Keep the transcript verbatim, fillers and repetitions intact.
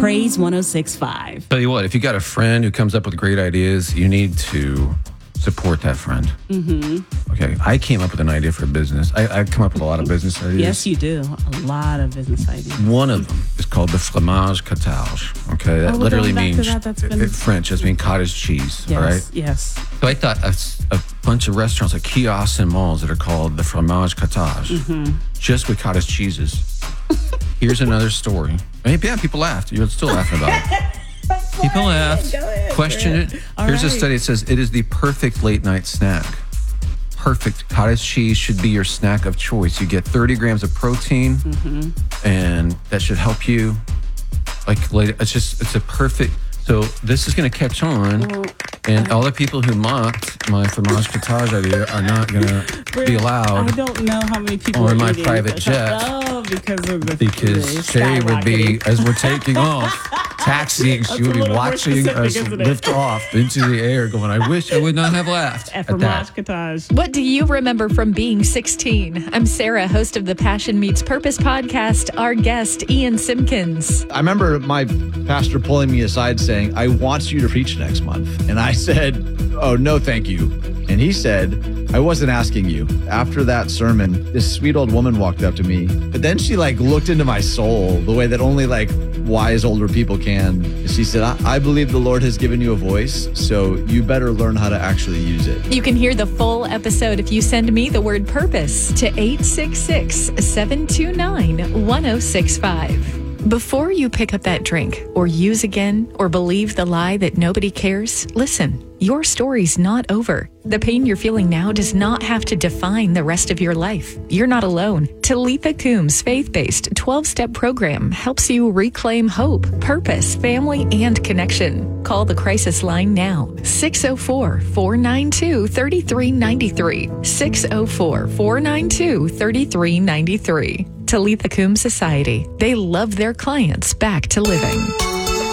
Praise one oh six point five. Tell you what, if you got a friend who comes up with great ideas, you need to support that friend. Mm-hmm. Okay, I came up with an idea for a business. I, I come up with a lot of business ideas. Yes, you do. A lot of business ideas. One of them is called the fromage cottage. Okay, that Oh, we're literally going back to means that. That's been- it, French. Just means cottage cheese. Yes, All right. yes. So I thought a, a bunch of restaurants, like kiosks and malls, that are called the fromage cottage, Mm-hmm. just with cottage cheeses. Here's another story. Maybe yeah, people laughed. You're still laughing about it. People laughed. Question it. All Here's a right. study that says it is the perfect late night snack. Perfect. Cottage cheese should be your snack of choice. You get thirty grams of protein, Mm-hmm. and that should help you. Like, late, it's just, it's a perfect. So this is going to catch on, and all the people who mocked my fromage cottage idea are not going to be allowed. I don't know how many people on are my eating private this. jet. Oh, because of the Because the Shay would be, skyrocketing. as we're taking off, taxiing, That's she would a be little more watching specific, us isn't it? lift off into the air going, I wish I would not have laughed At at that. fromage cottage. What do you remember from being sixteen? I'm Sarah, host of the Passion Meets Purpose podcast. Our guest, Ian Simpkins. I remember my pastor pulling me aside saying, I want you to preach next month. And I said, oh, no, thank you. And he said, I wasn't asking you. After that sermon, this sweet old woman walked up to me, but then she like looked into my soul the way that only like wise older people can. She said, I, I believe the Lord has given you a voice, so you better learn how to actually use it. You can hear the full episode if you send me the word purpose to eight six six, seven two nine, one oh six five. Before you pick up that drink or use again or believe the lie that nobody cares, listen, your story's not over. The pain you're feeling now does not have to define the rest of your life. You're not alone. Talitha Coombs' faith-based twelve-step program helps you reclaim hope, purpose, family, and connection. Call the crisis line now, six oh four, four nine two, three three nine three, six oh four, four nine two, three three nine three. Talitha Coombs Society. They love their clients back to living.